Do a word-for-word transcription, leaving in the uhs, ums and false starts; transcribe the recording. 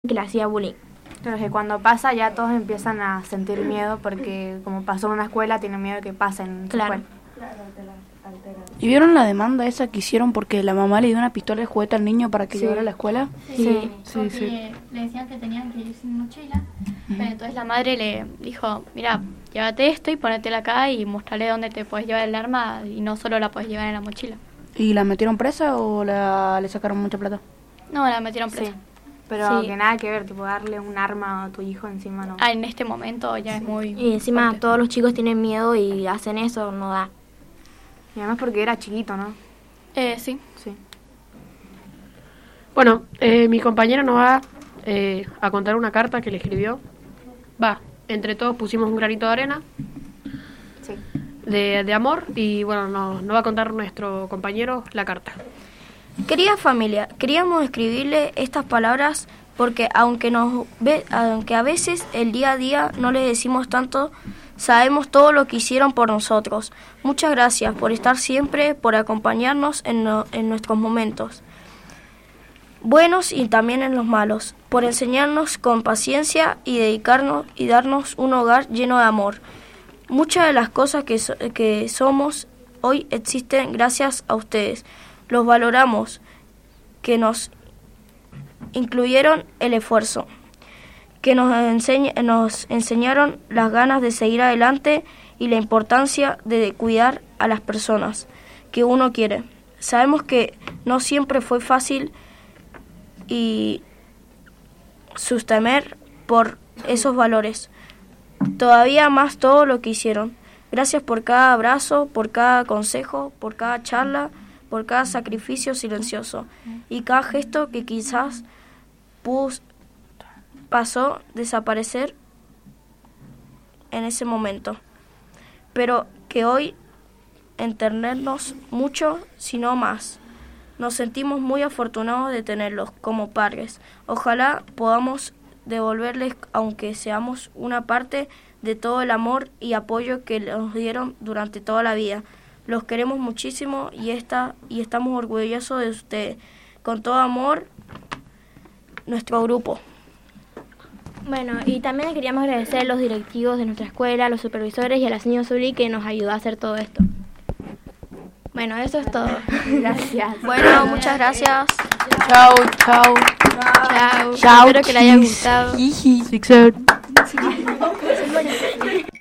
que le hacía bullying. Entonces, que cuando pasa ya todos empiezan a sentir miedo porque como pasó en una escuela, tienen miedo de que pase en su Claro. escuela. ¿Y vieron la demanda esa que hicieron porque la mamá le dio una pistola de juguete al niño para que Sí. llevara a la escuela? Sí, sí, porque sí. le decían que tenían que ir sin mochila, pero entonces la madre le dijo, mira, llévate esto y ponétela acá y mostrarle dónde te puedes llevar el arma y no solo la puedes llevar en la mochila. ¿Y la metieron presa o la, le sacaron mucha plata? No, la metieron presa. Sí. Pero Sí. que nada que ver, tipo darle un arma a tu hijo encima no. Ah, en este momento ya es muy... Y encima fuerte. todos los chicos tienen miedo y hacen eso, no da. Y además porque era chiquito, ¿no? Eh, sí. Sí. Bueno, eh, mi compañera nos va eh, a contar una carta que le escribió. Va, entre todos pusimos un granito de arena Sí. de, de amor y bueno, nos, nos va a contar nuestro compañero la carta. Querida familia, queríamos escribirle estas palabras porque aunque nos ve, aunque a veces el día a día no les decimos tanto, sabemos todo lo que hicieron por nosotros. Muchas gracias por estar siempre, por acompañarnos en, no- en nuestros momentos buenos y también en los malos, por enseñarnos con paciencia y dedicarnos y darnos un hogar lleno de amor. Muchas de las cosas que, so- que somos hoy existen gracias a ustedes. Los valoramos, que nos incluyeron el esfuerzo, que nos, enseñ- nos enseñaron las ganas de seguir adelante y la importancia de cuidar a las personas que uno quiere. Sabemos que no siempre fue fácil y sostener por esos valores. Todavía más todo lo que hicieron. Gracias por cada abrazo, por cada consejo, por cada charla, por cada sacrificio silencioso y cada gesto que quizás pus- pasó desaparecer en ese momento, pero que hoy entendernos mucho, si no más. Nos sentimos muy afortunados de tenerlos como padres. Ojalá podamos devolverles, aunque seamos una parte de todo el amor y apoyo que nos dieron durante toda la vida. Los queremos muchísimo y, esta, y estamos orgullosos de ustedes. Con todo amor, nuestro grupo. Bueno, y también le queríamos agradecer a los directivos de nuestra escuela, a los supervisores y a la señora Zuli que nos ayudó a hacer todo esto. Bueno, eso es todo. Gracias. Bueno, muchas gracias. Chao, chao. Chao. Chao, Espero que le haya chis. gustado. Jiji.